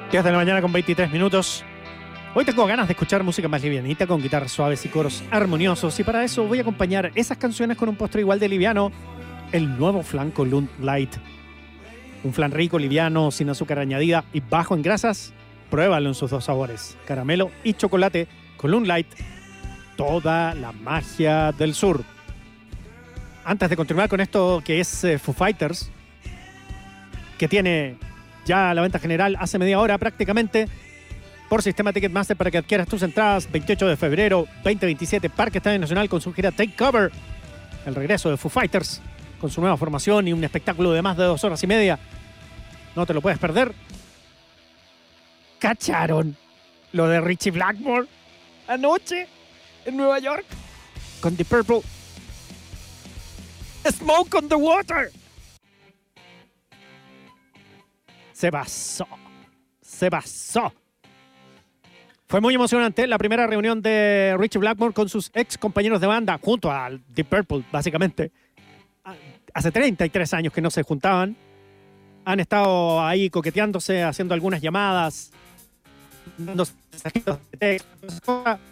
10 de la mañana con 23 minutos. Hoy tengo ganas de escuchar música más livianita con guitarras suaves y coros armoniosos, y para eso voy a acompañar esas canciones con un postre igual de liviano, el nuevo flan Column Light. Un flan rico, liviano, sin azúcar añadida y bajo en grasas. Pruébalo en sus dos sabores, caramelo y chocolate. Column Light, toda la magia del sur. Antes de continuar con esto que es Foo Fighters, que tiene ya la venta general hace media hora prácticamente, por sistema Ticketmaster para que adquieras tus entradas. 28 de febrero 2027, Parque Estadio Nacional con su gira Take Cover. El regreso de Foo Fighters con su nueva formación y un espectáculo de más de 2 horas y media. No te lo puedes perder. ¿Cacharon lo de Ritchie Blackmore anoche en Nueva York con The Purple? Smoke on the Water. Se basó. Fue muy emocionante la primera reunión de Ritchie Blackmore con sus ex compañeros de banda, junto a The Purple, básicamente. Hace 33 años que no se juntaban. Han estado ahí coqueteándose, haciendo algunas llamadas, dando mensajitos de texto.